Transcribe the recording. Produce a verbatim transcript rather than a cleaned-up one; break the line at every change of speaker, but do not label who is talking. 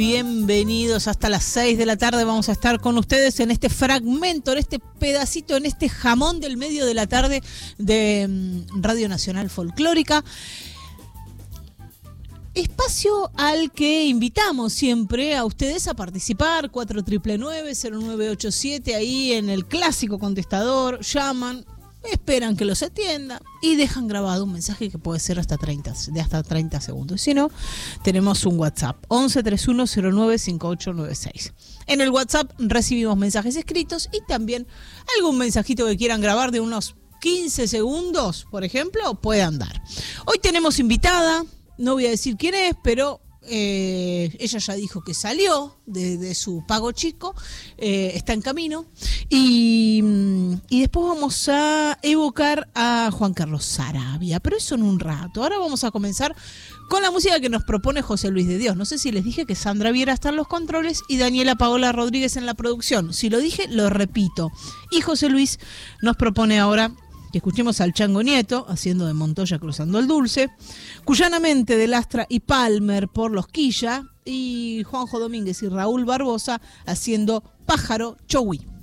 Bienvenidos, hasta las seis de la tarde vamos a estar con ustedes en este fragmento, en este pedacito, en este jamón del medio de la tarde de Radio Nacional Folclórica. Espacio al que invitamos siempre a ustedes a participar, cuatro nueve nueve, cero nueve ocho siete, ahí en el clásico contestador, llaman, esperan que los atienda y dejan grabado un mensaje que puede ser hasta treinta, de hasta treinta segundos. Si no, tenemos un WhatsApp, once treinta y uno cero nueve cincuenta y ocho noventa y seis. En el WhatsApp recibimos mensajes escritos y también algún mensajito que quieran grabar de unos quince segundos, por ejemplo, puedan dar. Hoy tenemos invitada, no voy a decir quién es, pero eh, ella ya dijo que salió de, de su pago chico, eh, está en camino, y, y después vamos a evocar a Juan Carlos Saravia, pero eso en un rato. Ahora vamos a comenzar con la música que nos propone José Luis de Dios. No sé si les dije que Sandra Viera está en los controles y Daniela Paola Rodríguez en la producción. Si lo dije, lo repito. Y José Luis nos propone ahora que escuchemos al Chango Nieto haciendo de Montoya cruzando el Dulce, Cuyanamente de Lastra y Palmer por Los Quilla, y Juanjo Domínguez y Raúl Barbosa haciendo Pájaro Chowí.